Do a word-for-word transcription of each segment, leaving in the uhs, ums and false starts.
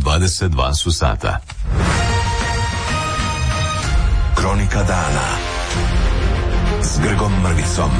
dvadeset dva su sata. Kronika dana s Grgom Mrvicom.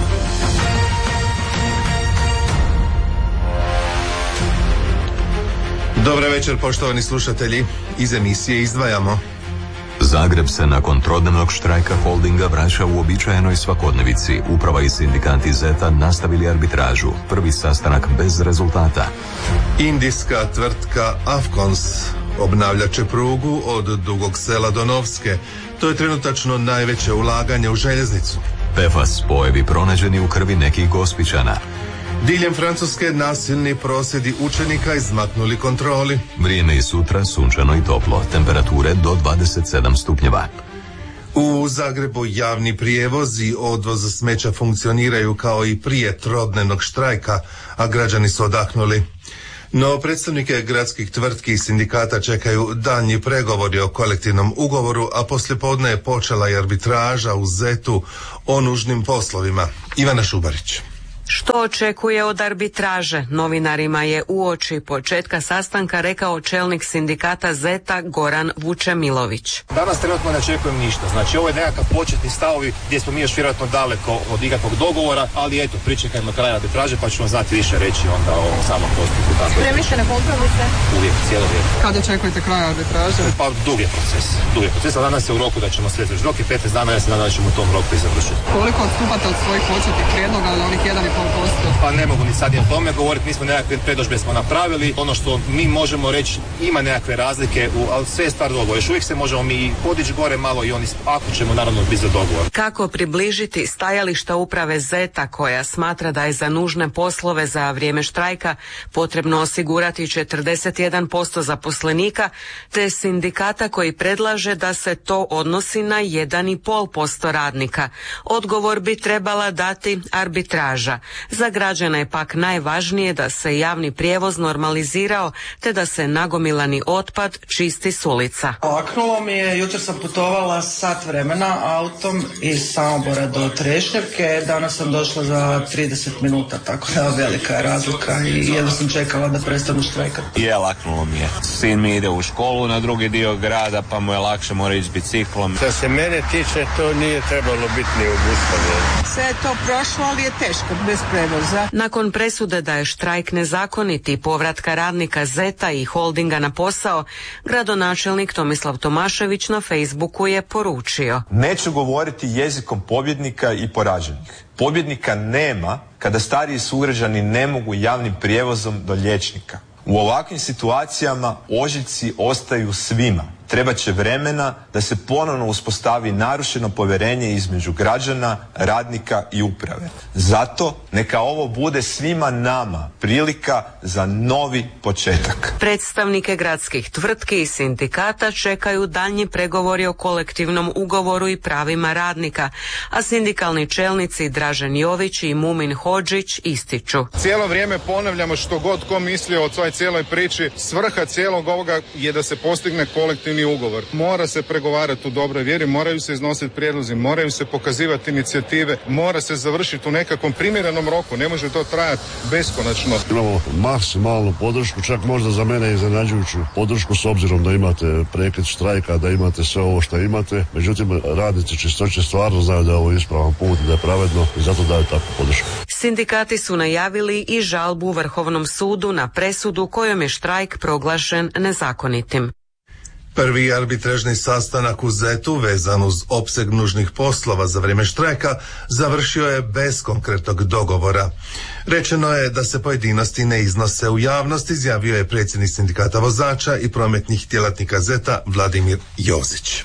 Dobar večer, poštovani slušatelji. Iz emisije izdvajamo. Zagreb se nakon trodnevnog štrajka Holdinga vraća u uobičajenoj svakodnevici. Uprava i sindikanti Zeta nastavili arbitražu. Prvi sastanak bez rezultata. Indijska tvrtka Afcons obnavljat će prugu od Dugog Sela do Novske. To je trenutačno najveće ulaganje u željeznicu. P F A S spojevi pronađeni u krvi nekih Gospićana. Diljem Francuske nasilni prosvjedi učenika izmaknuli kontroli. Vrijeme i sutra sunčano i toplo, temperature do dvadeset sedam stupnjeva. U Zagrebu javni prijevoz i odvoz smeća funkcioniraju kao i prije trodnevnog štrajka, a građani su odahnuli. No predstavnike gradskih tvrtki i sindikata čekaju daljnji pregovori o kolektivnom ugovoru, a poslijepodne je počela i arbitraža u Zetu o nužnim poslovima. Ivana Šubarić. Što očekuje od arbitraže? Novinarima je uoči početka sastanka rekao čelnik sindikata Zeta Goran Vučemilović. Danas trenutno ne očekujem ništa. Znači ovo je nekakav početni stavovi gdje smo mi još vjerojatno daleko od ikakvog dogovora, ali eto, pričekajmo kraj arbitraže pa ćemo znati više reći onda o ovom samom postupku. Spremni ste na kompromise? Uvijek, cijelo vrijeme. Kada očekujete kraj arbitraže? Pa dug je proces. Dug je proces, ali danas je u roku da ćemo sve završiti. Rok je petnaest dana, ja se nadam da ćemo u tom roku i završiti. Koliko odstupate od svojih početnih prijedloga, ali onih jedan i pol posto? Pa ne mogu ni sad i o tome govoriti, mi smo nekakve predodžbe smo napravili, ono što mi možemo reći ima nekakve razlike, u, ali sve je stvar dogovora, još uvijek se možemo mi podići gore malo i oni ako ćemo naravno biti za dogovor. Kako približiti stajališta uprave Zeta koja smatra da je za nužne poslove za vrijeme štrajka potrebno osigurati četrdeset jedan posto zaposlenika, te sindikata koji predlaže da se to odnosi na jedan i pol posto radnika. Odgovor bi trebala dati arbitraža. Za građane je pak najvažnije da se javni prijevoz normalizirao te da se nagomilani otpad čisti s ulica. Laknulo mi je, jučer sam putovala sat vremena autom iz Samobora do Trešnjevke, danas sam došla za trideset minuta, tako da velika je razlika i jedno sam čekala da prestanu štrajkati. Je, laknulo mi je. Sin mi ide u školu na drugi dio grada pa mu je lakše, mora ići biciklom. Što se mene tiče, to nije trebalo biti ni obustavljeno. Sve je to prošlo, ali je teško bez prevoza. Nakon presude da je štrajk nezakonit i povratka radnika Zeta i Holdinga na posao, gradonačelnik Tomislav Tomašević na Facebooku je poručio: neću govoriti jezikom pobjednika i poraženih. Pobjednika nema kada stariji sugrađani ne mogu javnim prijevozom do liječnika. U ovakvim situacijama ožiljci ostaju svima. Trebat će vremena da se ponovno uspostavi narušeno povjerenje između građana, radnika i uprave. Zato neka ovo bude svima nama prilika za novi početak. Predstavnike gradskih tvrtki i sindikata čekaju daljnji pregovori o kolektivnom ugovoru i pravima radnika, a sindikalni čelnici Dražen Jović i Mumin Hodžić ističu: cijelo vrijeme ponavljamo što god ko mislio o svoj cijeloj priči, svrha cijelog ovoga je da se postigne kolektivni ugovor. Mora se pregovarati u dobroj vjeri, moraju se iznositi prijedlozi, moraju se pokazivati inicijative, mora se završiti u nekakvom primjerenom roku, ne može to trajati beskonačno. Imamo maksimalnu podršku, čak možda za mene iznenađujuću podršku s obzirom da imate prekid štrajka, da imate sve ovo što imate, međutim radnici čistoće stvarno znaju da je ovo ispravan put, da je pravedno i zato daju takvu podršku. Sindikati su najavili i žalbu Vrhovnom sudu na presudu kojom je štrajk proglašen nezakonitim. Prvi arbitražni sastanak u Zetu vezan uz opseg nužnih poslova za vrijeme štrajka završio je bez konkretnog dogovora. Rečeno je da se pojedinosti ne iznose u javnost, izjavio je predsjednik sindikata vozača i prometnih djelatnika Zeta Vladimir Jozić.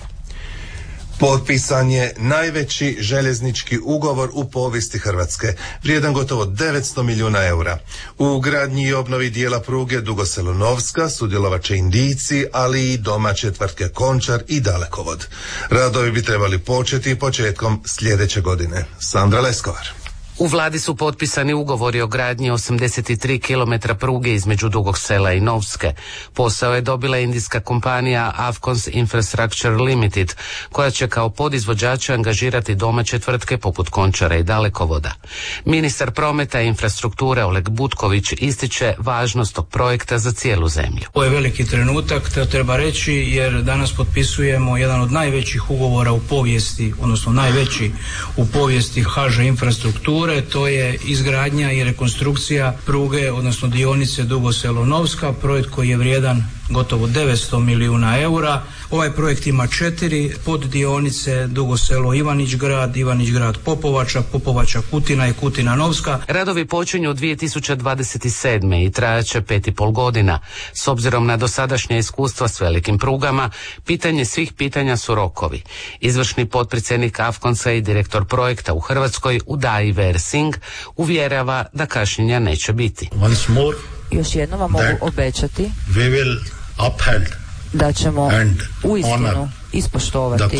Potpisan je najveći željeznički ugovor u povijesti Hrvatske, vrijedan gotovo devetsto milijuna eura. U gradnji i obnovi dijela pruge Dugo Selo-Novska sudjelovat će Indijci, ali i domaće tvrtke Končar i Dalekovod. Radovi bi trebali početi početkom sljedeće godine. Sandra Leskovar. U vladi su potpisani ugovori o gradnji osamdeset tri kilometra pruge između Dugog Sela i Novske. Posao je dobila indijska kompanija Afcons Infrastructure Limited, koja će kao podizvođača angažirati domaće tvrtke poput Končara i Dalekovoda. Ministar prometa i infrastrukture Oleg Butković ističe važnost tog projekta za cijelu zemlju. Ovo je veliki trenutak, to treba reći, jer danas potpisujemo jedan od najvećih ugovora u povijesti, odnosno najveći u povijesti ha ža infrastrukture. To je izgradnja i rekonstrukcija pruge, odnosno dionice Dugo Selo-Novska, projekt koji je vrijedan gotovo devetsto milijuna eura. Ovaj projekt ima četiri poddionice: Dugo Selo-Ivanić Grad, Ivanić Grad Popovača, Popovača Kutina i Kutina Novska. Radovi počinju u dvije tisuće dvadeset sedme i trajaće pet i pol godina. S obzirom na dosadašnje iskustva s velikim prugama, pitanje svih pitanja su rokovi. Izvršni potpredsjednik Afconsa i direktor projekta u Hrvatskoj Uday Ver Singh uvjerava da kašnjenja neće biti. Once more, još jednom vam mogu obećati we will uphold da ćemo uistinu ispoštovati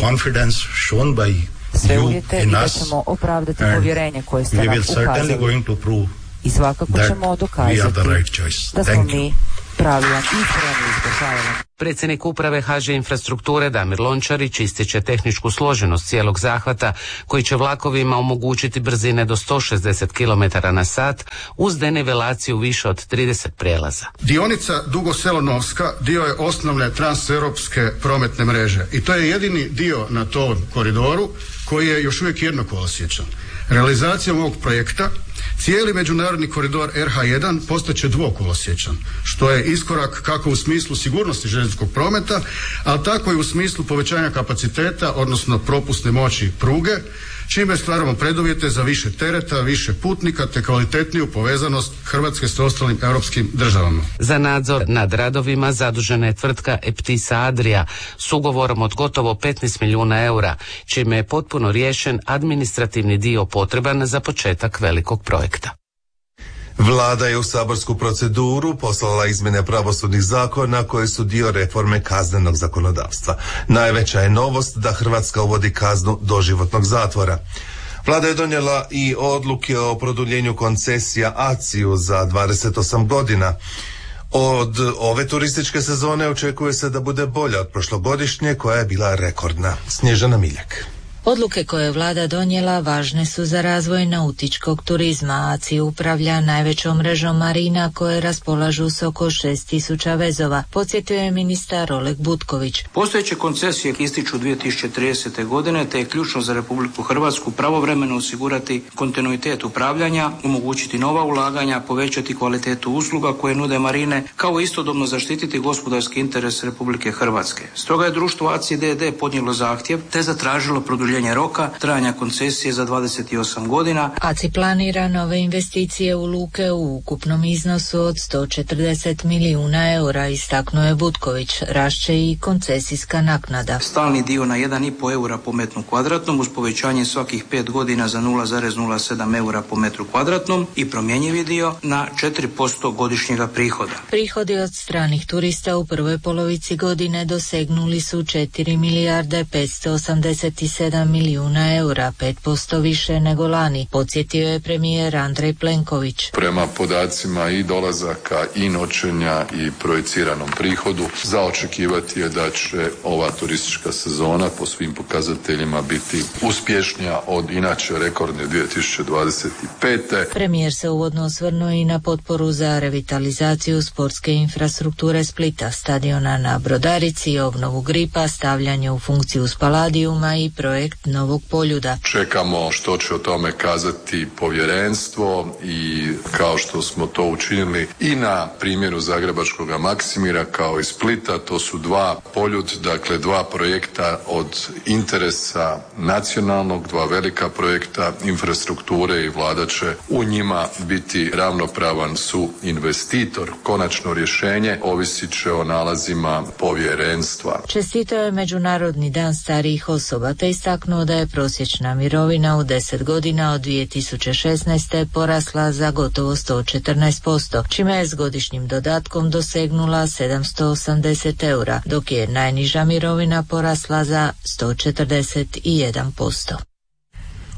sve uvjete i da ćemo opravdati povjerenje koje ste nam ukazali. I svakako ćemo dokazati da smo mi pravilan ispravni izvršavanje. Predsjednik uprave ha ža infrastrukture Damir Lončarić ističe tehničku složenost cijelog zahvata koji će vlakovima omogućiti brzine do sto šezdeset kilometara na sat uz denivelaciju više od trideset prijelaza. Dionica Dugo Selo-Novska dio je osnovne transeuropske prometne mreže i to je jedini dio na tom koridoru koji je još uvijek jednokolosječan. Realizacijom ovog projekta cijeli međunarodni koridor er ha jedan postaće dvokolosječan, što je iskorak kako u smislu sigurnosti željezničkog prometa, ali tako i u smislu povećanja kapaciteta, odnosno propusne moći pruge, čime stvaramo preduvjete za više tereta, više putnika te kvalitetniju povezanost Hrvatske s ostalim europskim državama. Za nadzor nad radovima zadužena je tvrtka Eptisa Adria s ugovorom od gotovo petnaest milijuna eura, čime je potpuno riješen administrativni dio potreban za početak velikog projekta. Vlada je u saborsku proceduru poslala izmjene pravosudnih zakona koje su dio reforme kaznenog zakonodavstva. Najveća je novost da Hrvatska uvodi kaznu doživotnog zatvora. Vlada je donijela i odluke o produljenju koncesija A C I-u za dvadeset osam godina. Od ove turističke sezone očekuje se da bude bolja od prošlogodišnje koja je bila rekordna. Snježana Miljak. Odluke koje je vlada donijela važne su za razvoj nautičkog turizma. A C I upravlja najvećom mrežom marina koje raspolažu s oko šest tisuća vezova, podsjetio je ministar Oleg Butković. Postojeće koncesije ističu dvije tisuće tridesete godine, te je ključno za Republiku Hrvatsku pravovremeno osigurati kontinuitet upravljanja, omogućiti nova ulaganja, povećati kvalitetu usluga koje nude marine, kao istodobno zaštititi gospodarski interes Republike Hrvatske. Stoga je društvo A C I d d podnijelo zahtjev te zatražilo produljenje roka trajanja koncesije za dvadeset osam godina. A C I planira nove investicije u luke u ukupnom iznosu od sto četrdeset milijuna eura, istaknuo je Butković. Rašće i koncesijska naknada. Stalni dio na jedan i pol eura po metru kvadratnom uz povećanje svakih pet godina za nula zarez nula sedam eura po metru kvadratnom i promjenjivi dio na četiri posto godišnjega prihoda. Prihodi od stranih turista u prvoj polovici godine dosegnuli su četiri milijarde petsto osamdeset sedam milijuna eura, pet posto više nego lani, podsjetio je premijer Andrej Plenković. Prema podacima i dolazaka i noćenja i projiciranom prihodu za očekivati je da će ova turistička sezona po svim pokazateljima biti uspješnija od inače rekordne dvije tisuće dvadeset pete. Premijer se uvodno osvrnuo i na potporu za revitalizaciju sportske infrastrukture Splita, stadiona na Brodarici, obnovu Gripa, stavljanje u funkciju Spaladiuma i projekt Novog Poljuda. Čekamo što će o tome kazati povjerenstvo i kao što smo to učinili i na primjeru Zagrebačkog Maksimira kao i Splita, to su dva Poljud, dakle dva projekta od interesa nacionalnog, dva velika projekta infrastrukture i vlada će u njima biti ravnopravan su investitor. Konačno rješenje ovisit će o nalazima povjerenstva. Čestito je Međunarodni dan starijih osoba te istaknuo da je prosječna mirovina u deset godina od dvije tisuće šesnaeste porasla za gotovo sto četrnaest posto, čime je s godišnjim dodatkom dosegnula sedamsto osamdeset eura, dok je najniža mirovina porasla za sto četrdeset jedan posto.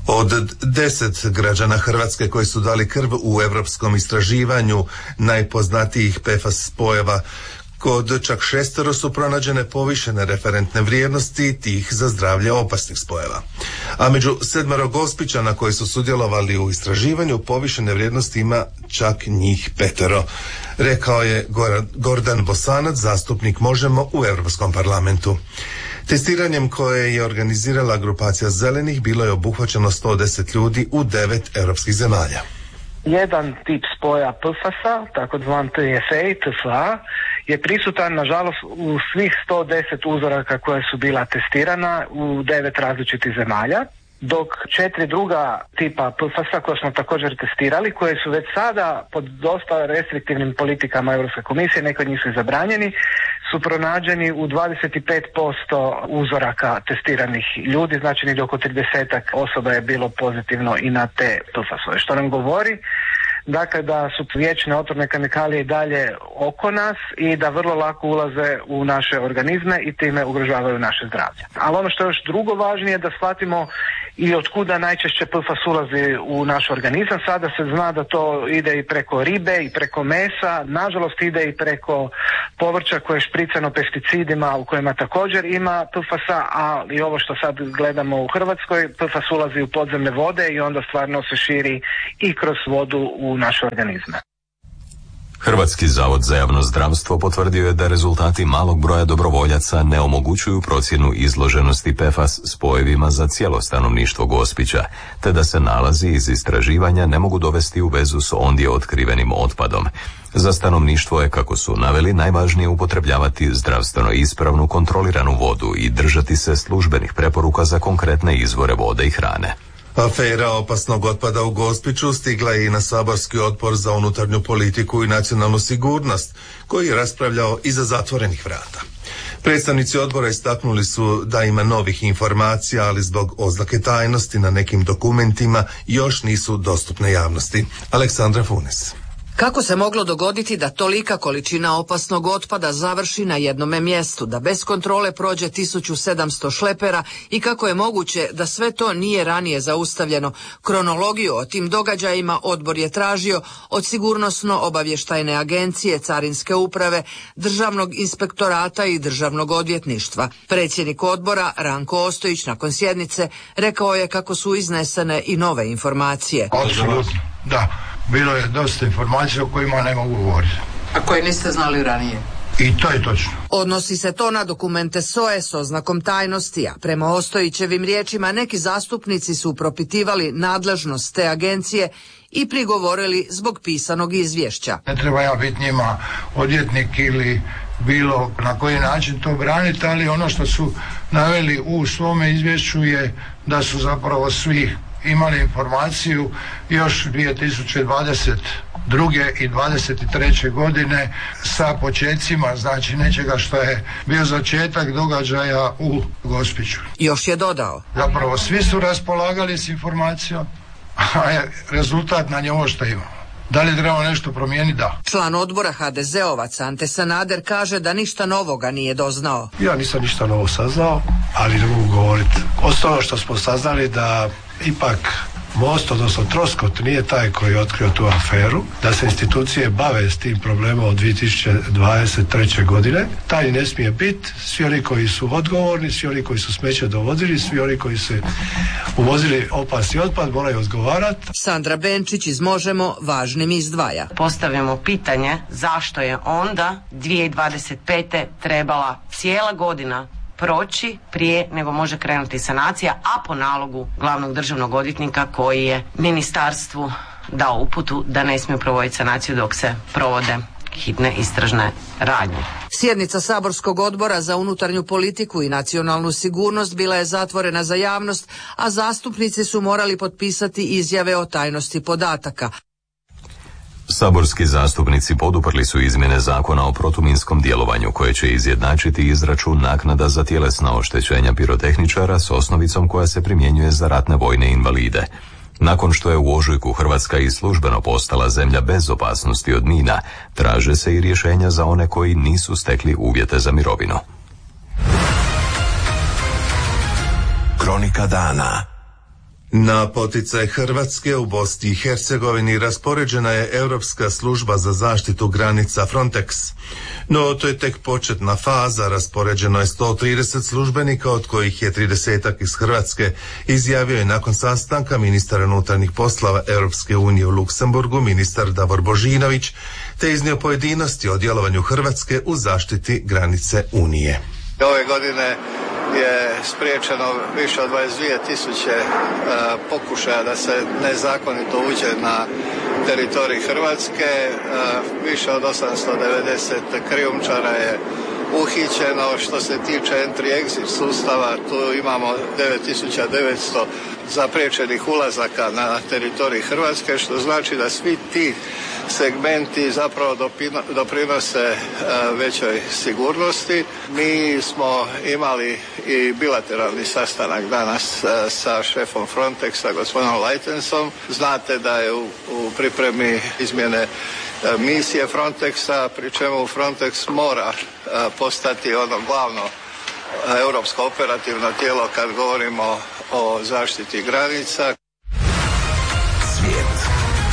Od deset građana Hrvatske koji su dali krv u europskom istraživanju najpoznatijih P F A S spojeva, kod čak šestero su pronađene povišene referentne vrijednosti tih za zdravlje opasnih spojeva. A među sedmero Gospićana koji su sudjelovali u istraživanju povišene vrijednosti ima čak njih petero, rekao je Gordan Bosanac, zastupnik Možemo u Europskom parlamentu. Testiranjem koje je organizirala grupacija Zelenih bilo je obuhvaćeno sto deset ljudi u devet europskih zemalja. Jedan tip spoja P F A S-a, takozvan T F A, T F A, je prisutan nažalost u svih sto deset uzoraka koja su bila testirana u devet različitih zemalja, dok četiri druga tipa P F A S-a koje smo također testirali, koje su već sada pod dosta restriktivnim politikama Europske komisije, neki od njih su zabranjeni, su pronađeni u dvadeset pet posto uzoraka testiranih ljudi, znači negdje oko trideset osoba je bilo pozitivno i na te P F A S-ove, što nam govori dakle da su vječne otrovne kemikalije i dalje oko nas i da vrlo lako ulaze u naše organizme i time ugrožavaju naše zdravlje. Ali ono što je još drugo važnije je da shvatimo i od kuda najčešće P F A S ulazi u naš organizam. Sada se zna da to ide i preko ribe i preko mesa, nažalost ide i preko povrća koje je špricano pesticidima u kojima također ima P F A S-a, ali ovo što sad gledamo u Hrvatskoj, P F A S ulazi u podzemne vode i onda stvarno se širi i kroz vodu u naše organizme. Hrvatski zavod za javno zdravstvo potvrdio je da rezultati malog broja dobrovoljaca ne omogućuju procjenu izloženosti P F A S spojevima za cijelo stanovništvo Gospića, te da se nalazi iz istraživanja ne mogu dovesti u vezu s ondje otkrivenim otpadom. Za stanovništvo je, kako su naveli, najvažnije upotrebljavati zdravstveno ispravnu kontroliranu vodu i držati se službenih preporuka za konkretne izvore vode i hrane. Afera opasnog otpada u Gospiću stigla je i na saborski odbor za unutarnju politiku i nacionalnu sigurnost, koji je raspravljao iza zatvorenih vrata. Predstavnici odbora istaknuli su da ima novih informacija, ali zbog oznake tajnosti na nekim dokumentima još nisu dostupne javnosti. Aleksandra Funes. Kako se moglo dogoditi da tolika količina opasnog otpada završi na jednome mjestu, da bez kontrole prođe tisuću sedamsto šlepera i kako je moguće da sve to nije ranije zaustavljeno? Kronologiju o tim događajima odbor je tražio od Sigurnosno-obavještajne agencije, Carinske uprave, Državnog inspektorata i Državnog odvjetništva. Predsjednik odbora, Ranko Ostojić, nakon sjednice rekao je kako su iznesene i nove informacije. Apsolutno, da. Bilo je dosta informacija o kojima ne mogu govoriti. A koje niste znali ranije? I to je točno. Odnosi se to na dokumente S O E s oznakom tajnosti, a prema Ostojićevim riječima neki zastupnici su propitivali nadležnost te agencije i prigovorili zbog pisanog izvješća. Ne treba ja biti njima odvjetnik ili bilo na koji način to braniti, ali ono što su naveli u svome izvješću je da su zapravo svi imali informaciju još dvije tisuće dvadeset druge i dvadeset treće godine sa počecima, znači nečega što je bio začetak događaja u Gospiću. Još je dodao. Zapravo svi su raspolagali s informacijom, a rezultat na nje ovo što imamo. Da li treba nešto promijeniti? Da. Član odbora ha de zeovac Ante Sanader kaže da ništa novoga nije doznao. Ja nisam ništa novo saznao, ali ne mogu govoriti. Ostalo što smo saznali da ipak Most, odnosno Troskot, nije taj koji je otkrio tu aferu, da se institucije bave s tim problemom od dvije tisuće dvadeset treće godine. Taj ne smije biti. Svi oni koji su odgovorni, svi oni koji su smeće dovozili, svi oni koji su uvozili opasni otpad moraju odgovarati. Sandra Benčić iz Možemo važnim izdvaja. Postavljamo pitanje zašto je onda dvije tisuće dvadeset pete trebala cijela godina proći prije nego može krenuti sanacija, a po nalogu glavnog državnog odvjetnika koji je ministarstvu dao uputu da ne smiju provoditi sanaciju dok se provode hitne istražne radnje. Sjednica saborskog odbora za unutarnju politiku i nacionalnu sigurnost bila je zatvorena za javnost, a zastupnici su morali potpisati izjave o tajnosti podataka. Saborski zastupnici poduprli su izmjene zakona o protuminskom djelovanju koje će izjednačiti izračun naknada za tjelesna oštećenja pirotehničara s osnovicom koja se primjenjuje za ratne vojne invalide. Nakon što je u ožujku Hrvatska i službeno postala zemlja bez opasnosti od mina, traže se i rješenja za one koji nisu stekli uvjete za mirovinu. Kronika dana. Na poticaj Hrvatske u Bosni i Hercegovini raspoređena je Europska služba za zaštitu granica Frontex. No, to je tek početna faza, raspoređeno je sto trideset službenika, od kojih je tridesetak iz Hrvatske, izjavio je nakon sastanka ministara unutarnjih poslova Europske unije u Luksemburgu ministar Davor Božinović, te iznio pojedinosti o djelovanju Hrvatske u zaštiti granice Unije. Ove godine je spriječeno više od dvadeset dvije tisuće uh, pokušaja da se nezakonito uđe na teritorij Hrvatske. Uh, više od osamsto devedeset krijumčara je uhićeno. Što se tiče entry-exit sustava, tu imamo devet tisuća devetsto zapriječenih ulazaka na teritorij Hrvatske, što znači da svi ti segmenti zapravo doprinose većoj sigurnosti. Mi smo imali i bilateralni sastanak danas sa šefom Frontexa, gospodinom Leitensom. Znate da je u, u pripremi izmjene misije Frontexa, pri čemu Frontex mora postati ono glavno europsko operativno tijelo kad govorimo o zaštiti granica. Svijet.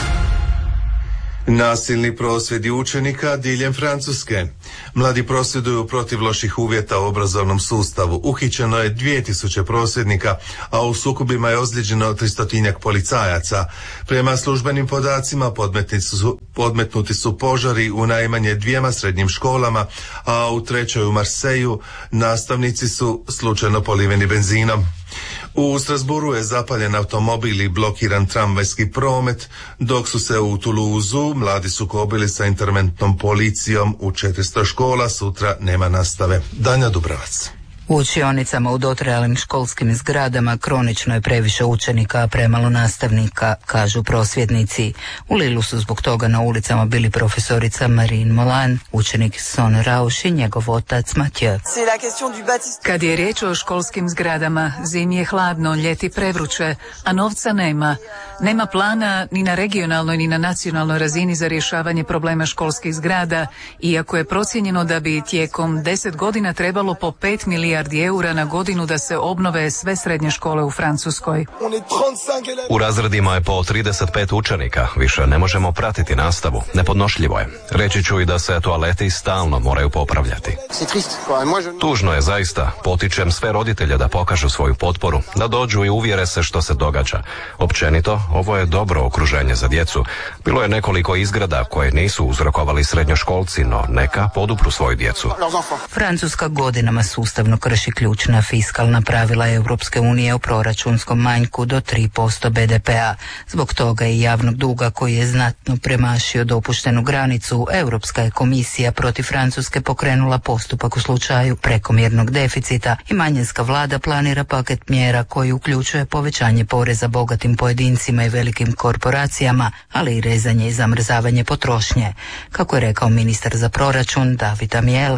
Nasilni prosvjedi učenika diljem Francuske. Mladi prosvjeduju protiv loših uvjeta u obrazovnom sustavu. Uhićeno je dvije tisuće prosvjednika, a u sukobima je ozlijeđeno tristotinjak policajaca. Prema službenim podacima podmetnuti su, podmetnuti su požari u najmanje dvijema srednjim školama, a u trećoj u Marseju nastavnici su slučajno poliveni benzinom. U Strasburu je zapaljen automobil i blokiran tramvajski promet, dok su se u Toulouseu mladi sukobili sa interventnom policijom u četiristo škola. Sutra nema nastave. Danja Dubravac. U učionicama u dotrajalim školskim zgradama kronično je previše učenika, a premalo nastavnika, kažu prosvjednici. U Lilu su zbog toga na ulicama bili profesorica Marine Molan, učenik Son Rauš i njegov otac Mathieu. Kad je riječ o školskim zgradama, zimi je hladno, ljeti prevruće, a novca nema. Nema plana ni na regionalnoj ni na nacionalnoj razini za rješavanje problema školskih zgrada, iako je procijenjeno da bi tijekom deset godina trebalo po pet milijardi eura na godinu da se obnove sve srednje škole u Francuskoj. U razredima je po trideset pet učenika, više ne možemo pratiti nastavu, nepodnošljivo je. Reći ću i da se toaleti stalno moraju popravljati. Tužno je zaista, potičem sve roditelje da pokažu svoju potporu, da dođu i uvjere se što se događa. Općenito, ovo je dobro okruženje za djecu. Bilo je nekoliko izgrada koje nisu uzrokovali srednjoškolci, no neka podupru svoju djecu. Francuska godinama sustavno krši ključna fiskalna pravila Europske unije o proračunskom manjku do tri posto be de pea. Zbog toga i javnog duga koji je znatno premašio dopuštenu granicu, Europska je komisija protiv Francuske pokrenula postupak u slučaju prekomjernog deficita i manjinska vlada planira paket mjera koji uključuje povećanje poreza bogatim pojedincima i velikim korporacijama, ali i rezanje i zamrzavanje potrošnje. Kako je rekao ministar za proračun David Amiel,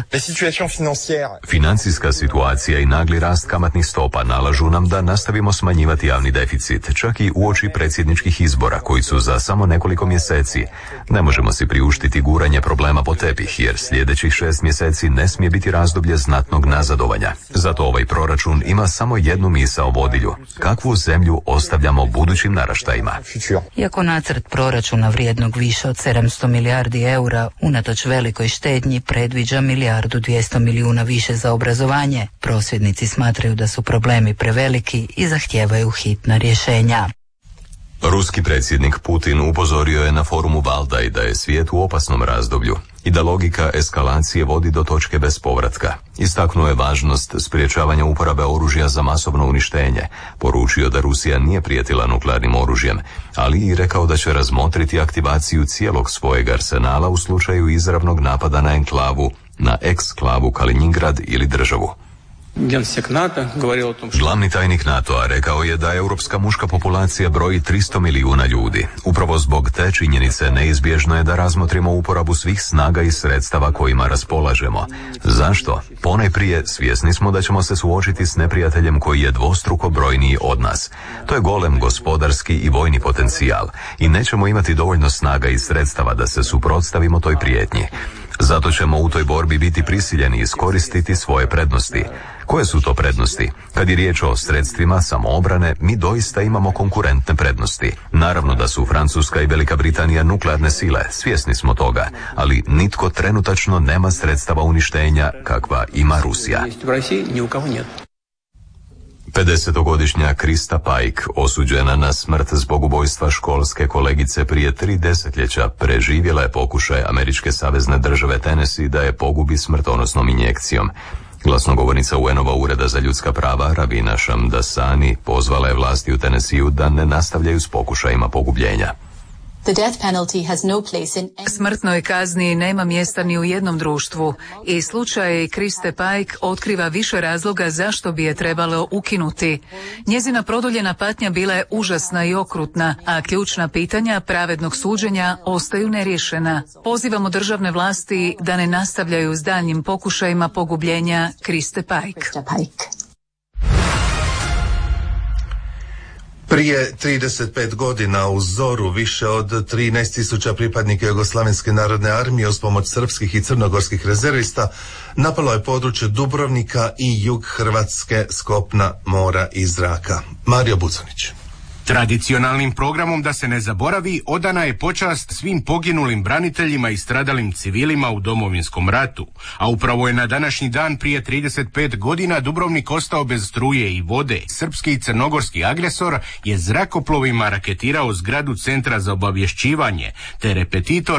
financijska situacija i nagli rast kamatnih stopa nalažu nam da nastavimo smanjivati javni deficit, čak i uoči predsjedničkih izbora koji su za samo nekoliko mjeseci. Ne možemo si priuštiti guranje problema po tepih, jer sljedećih šest mjeseci ne smije biti razdoblje znatnog nazadovanja. Zato ovaj proračun ima samo jednu misao vodilju: kakvu zemlju ostavljamo budućim naraštajima. Iako nacrt proračuna vrijednog više od sedamsto milijardi eura unatoč velikoj štednji predviđa milijardu dvjesto milijuna više za obrazovanje, prosvjednici smatraju da su problemi preveliki i zahtijevaju hitna rješenja. Ruski predsjednik Putin upozorio je na forumu Valdaj da je svijet u opasnom razdoblju i da logika eskalacije vodi do točke bez povratka. Istaknuo je važnost sprječavanja uporabe oružja za masovno uništenje, poručio da Rusija nije prijetila nuklearnim oružjem, ali i rekao da će razmotriti aktivaciju cijelog svojeg arsenala u slučaju izravnog napada na enklavu, na eksklavu Kaliningrad ili državu. Glavni tajnik NATO-a rekao je da europska muška populacija broji tristo milijuna ljudi. Upravo zbog te činjenice neizbježno je da razmotrimo uporabu svih snaga i sredstava kojima raspolažemo. Zašto? Ponajprije svjesni smo da ćemo se suočiti s neprijateljem koji je dvostruko brojniji od nas. To je golem gospodarski i vojni potencijal i nećemo imati dovoljno snaga i sredstava da se suprotstavimo toj prijetnji. Zato ćemo u toj borbi biti prisiljeni iskoristiti svoje prednosti. Koje su to prednosti? Kad je riječ o sredstvima samoobrane, mi doista imamo konkurentne prednosti. Naravno da su Francuska i Velika Britanija nuklearne sile, svjesni smo toga, ali nitko trenutačno nema sredstava uništenja kakva ima Rusija. pedesetogodišnja Krista Pike, osuđena na smrt zbog ubojstva školske kolegice prije tri desetljeća, preživjela je pokušaj američke savezne države Tennessee da je pogubi smrtonosnom injekcijom. Glasnogovornica U N-ova ureda za ljudska prava Ravina Shamdasani pozvala je vlasti u Tennesseeu da ne nastavljaju s pokušajima pogubljenja. Smrtnoj kazni nema mjesta ni u jednom društvu i slučaj Kriste Pike otkriva više razloga zašto bi je trebalo ukinuti. Njezina produljena patnja bila je užasna i okrutna, a ključna pitanja pravednog suđenja ostaju neriješena. Pozivamo državne vlasti da ne nastavljaju s daljnjim pokušajima pogubljenja Kriste Pike. Prije trideset pet godina u Zoru više od trinaest tisuća pripadnika Jugoslavenske narodne armije uz pomoć srpskih i crnogorskih rezervista napalo je područje Dubrovnika i jug Hrvatske s kopna, mora i zraka. Mario Bucanić. Tradicionalnim programom da se ne zaboravi odana je počast svim poginulim braniteljima i stradalim civilima u Domovinskom ratu, a upravo je na današnji dan prije trideset pet godina Dubrovnik ostao bez struje i vode. Srpski i crnogorski agresor je zrakoplovima raketirao zgradu Centra za obavješćivanje, te repetitor